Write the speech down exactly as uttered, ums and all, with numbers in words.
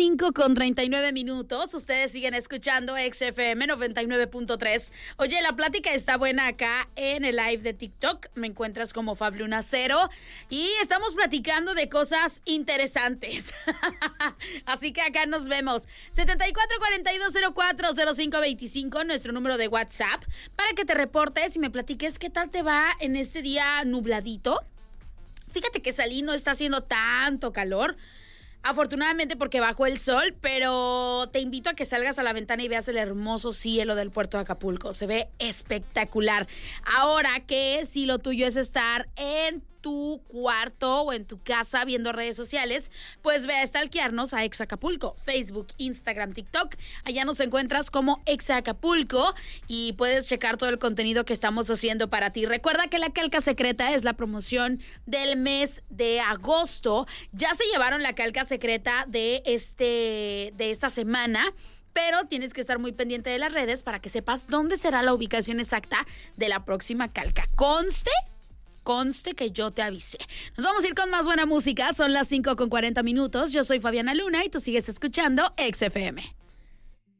cinco con treinta y nueve minutos. Ustedes siguen escuchando X F M noventa y nueve punto tres. Oye, la plática está buena acá en el live de TikTok. Me encuentras como Fabluna Cero y estamos platicando de cosas interesantes. Así que acá nos vemos. setenta y cuatro cuarenta y dos cero cuatro cero cinco veinticinco, nuestro número de WhatsApp, para que te reportes y me platiques qué tal te va en este día nubladito. Fíjate que salí, no está haciendo tanto calor, afortunadamente porque bajó el sol, pero te invito a que salgas a la ventana y veas el hermoso cielo del puerto de Acapulco. Se ve espectacular. Ahora que si lo tuyo es estar en tu cuarto o en tu casa viendo redes sociales, pues ve a stalkearnos a Ex Acapulco, Facebook, Instagram, TikTok. Allá nos encuentras como Ex Acapulco y puedes checar todo el contenido que estamos haciendo para ti. Recuerda que la calca secreta es la promoción del mes de agosto. Ya se llevaron la calca secreta de este de esta semana, pero tienes que estar muy pendiente de las redes para que sepas dónde será la ubicación exacta de la próxima calca. Conste Conste que yo te avisé. Nos vamos a ir con más buena música. Son las cinco con cuarenta minutos. Yo soy Fabiana Luna y tú sigues escuchando X F M.